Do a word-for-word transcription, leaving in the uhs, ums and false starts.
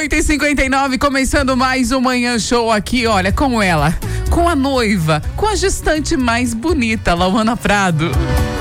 oito e cinquenta e nove, começando mais um Manhã Show aqui, olha, com ela, com a noiva, com a gestante mais bonita, Lauana Prado.